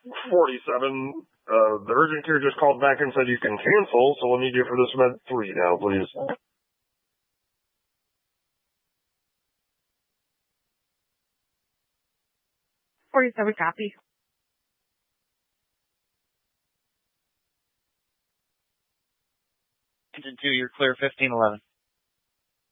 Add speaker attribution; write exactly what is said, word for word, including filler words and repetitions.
Speaker 1: forty-seven. Uh, the urgent care just called back and said you can cancel, so we'll need you for this med three now, please.
Speaker 2: forty-seven copy.
Speaker 3: Engine two, you're clear, fifteen eleven.